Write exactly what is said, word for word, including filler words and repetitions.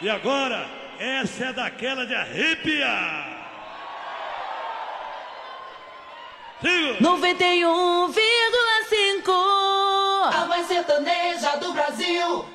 E agora, essa é daquela de arrepiar. noventa e um vírgula cinco A mais sertaneja do Brasil.